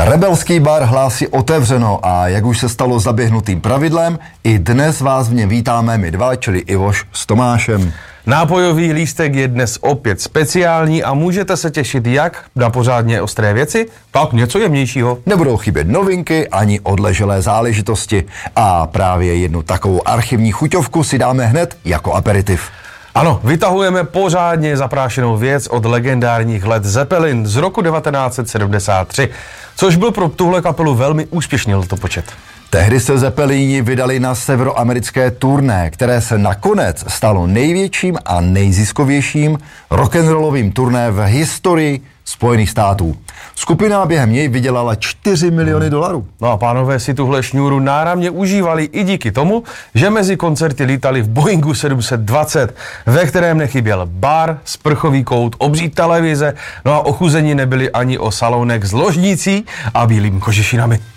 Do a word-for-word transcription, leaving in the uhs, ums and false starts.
Rebelský bar hlásí otevřeno a jak už se stalo zaběhnutým pravidlem, i dnes vás v něm vítáme my dva, čili Ivoš s Tomášem. Nápojový lístek je dnes opět speciální a můžete se těšit jak na pořádně ostré věci, tak něco jemnějšího. Nebudou chybět novinky ani odleželé záležitosti a právě jednu takovou archivní chuťovku si dáme hned jako aperitiv. Ano, vytahujeme pořádně zaprášenou věc od legendárních Led Zeppelin z roku devatenáct set sedmdesát tři, což byl pro tuhle kapelu velmi úspěšný letopočet. Tehdy se Zeppelini vydali na severoamerické turné, které se nakonec stalo největším a nejziskovějším rock'n'rollovým turné v historii Spojených států. Skupina během něj vydělala čtyři miliony dolarů. No a pánové si tuhle šňůru náramně užívali i díky tomu, že mezi koncerty lítali v Boeingu sedm set dvacet, ve kterém nechyběl bar, sprchový kout, obří televize, no a ochuzení nebyli ani o salónek s ložnicí a bílými kožešinami.